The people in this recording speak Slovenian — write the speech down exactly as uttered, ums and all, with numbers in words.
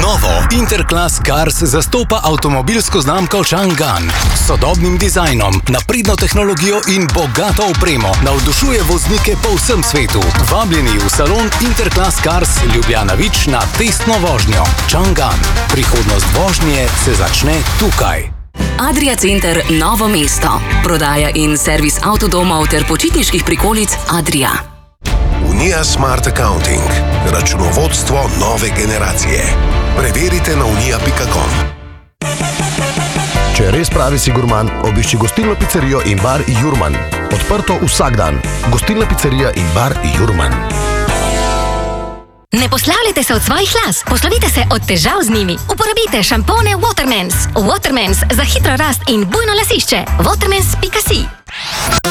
novo Interclass Cars zastopa avtomobilsko znamko Chang'an. S sodobnim dizajnom, napredno tehnologijo in bogato opremo navdušuje voznike po vsem svetu. Vabljeni v salon Interclass Cars Ljubljana Vič na testno vožnjo. Chang'an. Prihodnost vožnje se začne tukaj. Adria Center Novo mesto. Prodaja in servis avtodomov ter počitniških prikolic Adria. Unija Smart Accounting. Računovodstvo nove generacije. Preverite na unija pika com. Če res pravi si gurman, obišči gostilno pizzerijo in bar Jurman. Odprto vsak dan. Gostilna pizzerija in bar Jurman. Ne poslavljajte se od svojih las, poslovite se od težav z njimi. Uporabite šampone Watermans. Watermans za hitro rast in bujno lasišče. watermans pika si